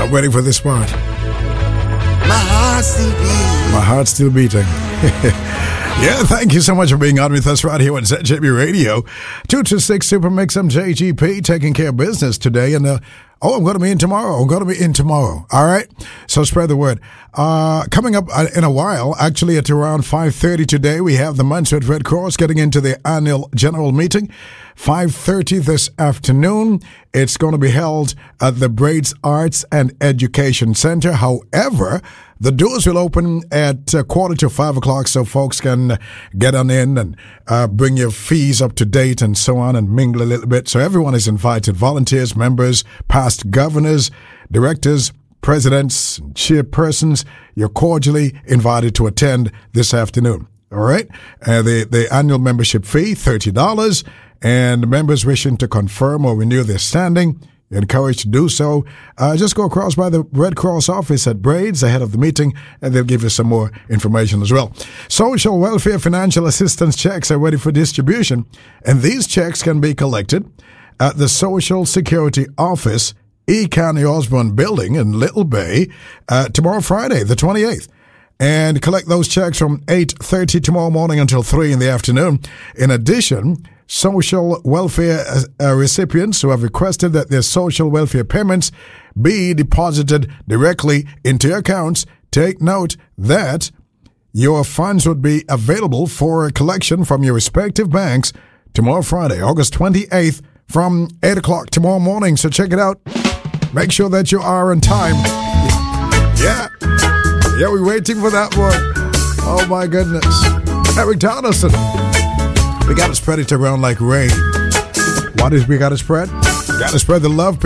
I'm waiting for this part. My heart still beats. My heart's still beating. Yeah, thank you so much for being on with us right here on ZJB Radio. 226 Super Mix. I'm JGP, taking care of business today. And I'm going to be in tomorrow. All right? So spread the word. Coming up in a while, actually at around 5:30 today, we have the Montserrat Red Cross getting into the annual general meeting. 5:30 this afternoon. It's going to be held at the Braids Arts and Education Center. However, the doors will open at 4:45, so folks can get on in and bring your fees up to date and so on and mingle a little bit. So everyone is invited, volunteers, members, past governors, directors, presidents, chairpersons. You're cordially invited to attend this afternoon. All right? The annual membership fee, $30, and members wishing to confirm or renew their standing, you're encouraged to do so. Just go across by the Red Cross office at Braids ahead of the meeting, and they'll give you some more information as well. Social welfare financial assistance checks are ready for distribution, and these checks can be collected at the Social Security Office, E. County Osborne Building in Little Bay, tomorrow Friday, the 28th. And collect those checks from 8:30 tomorrow morning until 3 in the afternoon. In addition, social welfare recipients who have requested that their social welfare payments be deposited directly into your accounts, take note that your funds would be available for collection from your respective banks tomorrow Friday, August 28th from 8 o'clock tomorrow morning. So check it out. Make sure that you are on time. Yeah, we're waiting for that one. Oh my goodness. Eric Donaldson. We got to spread it around like rain. What is we got to spread? We got to spread the love.